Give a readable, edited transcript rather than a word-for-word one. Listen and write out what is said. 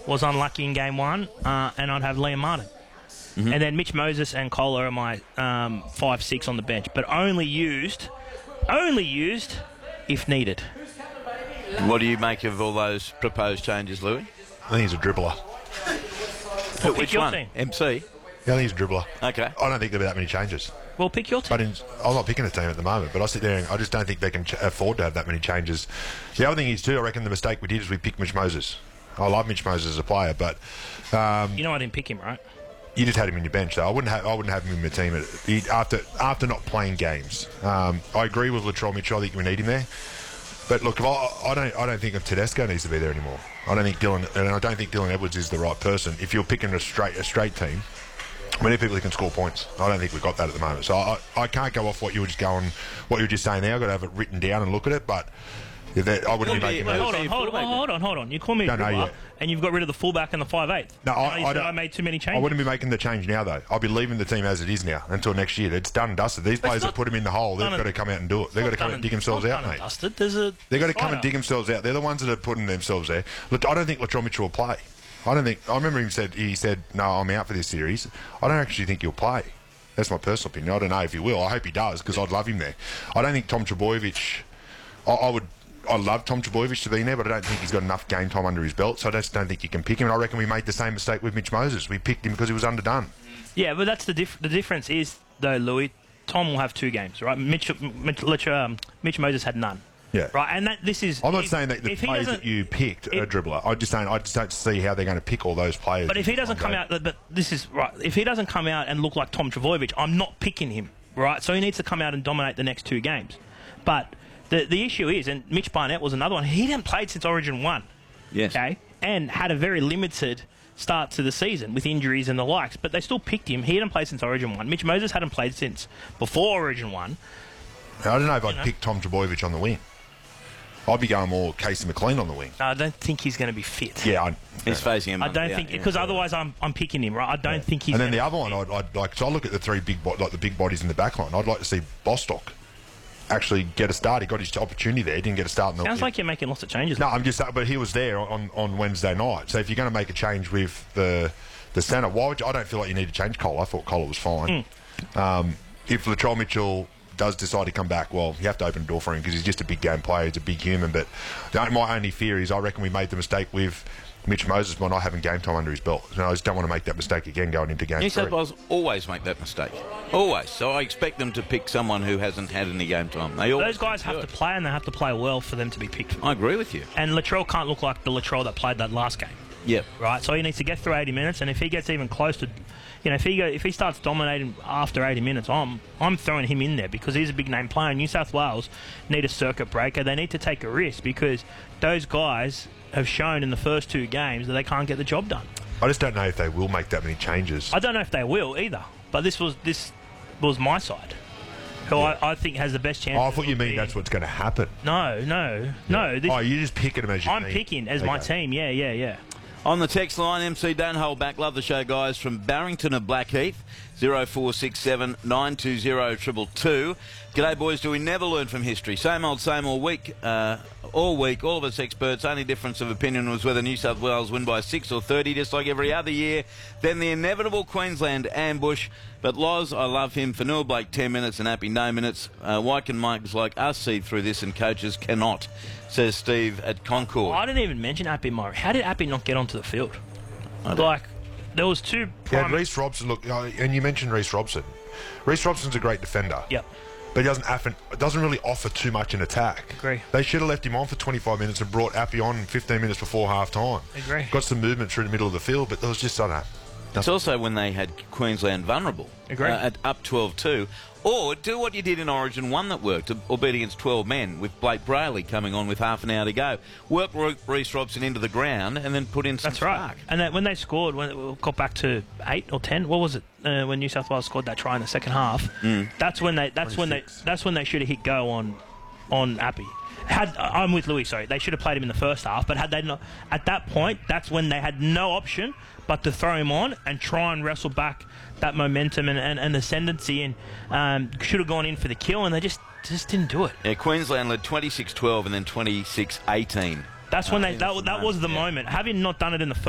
was unlucky in game 1, and I'd have Liam Martin. Mm-hmm. And then Mitch Moses and Kohler are my 5-6 on the bench, but only used if needed. What do you make of all those proposed changes, Louis? I think he's a dribbler. Which one? Team. MC? Yeah, I think he's a dribbler. Okay. I don't think there'll be that many changes. Well, pick your team. I'm not picking a team at the moment, but I sit there and I just don't think they can afford to have that many changes. The other thing is, too, I reckon the mistake we did is we picked Mitch Moses. I love Mitch Moses as a player, but... you know I didn't pick him, right? You just had him in your bench, though. I wouldn't have him in my team after not playing games. I agree with Latrell Mitchell. I think we need him there. But look, I don't think Tedesco needs to be there anymore. I don't think Dylan Edwards is the right person. If you're picking a straight team, we need people who can score points. I don't think we've got that at the moment. So I can't go off what you were just saying there. I've got to have it written down and look at it, but. I wouldn't be making those. Hold on. You call me a dribbler, and you've got rid of the fullback and the 5'8". No, I made too many changes. I wouldn't be making the change now, though. I'll be leaving the team as it is now until next year. It's done and dusted. These players that put them in the hole, they've got to come out and do it. They've got to come out and dig themselves out, mate. They've got to come and dig themselves out. They're the ones that are putting themselves there. Look, I don't think Latrell Mitchell will play. I remember he said, no, I'm out for this series. I don't actually think he'll play. That's my personal opinion. I don't know if he will. I hope he does, because I'd love him there. I don't think Tom Trbojevic... I'd love Tom Trbojevic to be in there, but I don't think he's got enough game time under his belt, so I just don't think you can pick him. And I reckon we made the same mistake with Mitch Moses. We picked him because he was underdone. Yeah, but that's the difference is, though, Louis, Tom will have 2 games, right? Mitch Moses had none. Yeah. Right, and this is... I'm not saying that the players that you picked are dribbler. I'm just saying I just don't see how they're going to pick all those players. But if he doesn't come out... But this is right. If he doesn't come out and look like Tom Trbojevic, I'm not picking him, right? So he needs to come out and dominate the next 2 games. But... The issue is, and Mitch Barnett was another one, he hadn't played since Origin 1. Yes. Okay? And had a very limited start to the season with injuries and the likes, but they still picked him. He hadn't played since Origin 1. Mitch Moses hadn't played since before Origin 1. I don't know if I'd pick Tom Trbojevic on the wing. I'd be going more Casey McLean on the wing. No, I don't think he's going to be fit. Yeah, he's facing him. I don't think, because otherwise I'm picking him, right? I don't think he's. And then the other one, I'd like. So I look at the 3 the big bodies in the back line. I'd like to see Bostock actually get a start. He got his opportunity there. He didn't get a start. Sounds like you're making lots of changes. No, I'm just. But he was there on Wednesday night. So if you're going to make a change with the centre, I don't feel like you need to change Cole. I thought Cole was fine. If Latrell Mitchell does decide to come back, well, you have to open the door for him because he's just a big game player. He's a big human. But my only fear is I reckon we made the mistake with Mitch Moses by not having game time under his belt. And I just don't want to make that mistake again going into game 3. New South Wales always make that mistake. Always. So I expect them to pick someone who hasn't had any game time. Those guys have to play, and they have to play well for them to be picked. I agree with you. And Latrell can't look like the Latrell that played that last game. Yep. Right? So he needs to get through 80 minutes, and if he gets even close to... if he starts dominating after 80 minutes, I'm throwing him in there because he's a big name player. New South Wales need a circuit breaker. They need to take a risk because those guys have shown in the first 2 games that they can't get the job done. I just don't know if they will make that many changes. I don't know if they will either. But this was my side, who I think has the best chance. I thought you mean that's what's going to happen. No. You're just picking them as your team. I'm picking as my team. Yeah. On the text line, MC, don't hold back. Love the show, guys. From Barrington of Blackheath, 0467 920 222. G'day, boys. Do we never learn from history? Same old week. All week, all of us experts. Only difference of opinion was whether New South Wales win by 6 or 30, just like every other year. Then the inevitable Queensland ambush. But Loz, I love him. Fanua Blake, 10 minutes, and Appy, no minutes. Why can Mikes like us see through this and coaches cannot? Says Steve at Concord. I didn't even mention Appy Murray. How did Appy not get onto the field? There was 2... Yeah, Reece Robson, look, and you mentioned Reece Robson. Reece Robson's a great defender. Yep. But he doesn't really offer too much in attack. Agree. They should have left him on for 25 minutes and brought Appy on 15 minutes before half-time. Agree. Got some movement through the middle of the field, but there was just, I don't know. It's also when they had Queensland vulnerable. Agree. At up 12-2. Or do what you did in Origin 1 that worked, albeit against 12 men, with Blake Brayley coming on with half an hour to go. Work Reece Robson into the ground and then put in some spark. Right. And then when they scored, when it got back to 8 or 10, what was it? When New South Wales scored that try in the second half, that's when they should have hit go on Appy. I'm with Louis, sorry. They should have played him in the first half, but had they not, at that point, that's when they had no option but to throw him on and try and wrestle back that momentum and ascendancy, and should have gone in for the kill, and they just didn't do it. Yeah, Queensland led 26-12 and then 26-18. That's when that was the moment. Having not done it in the first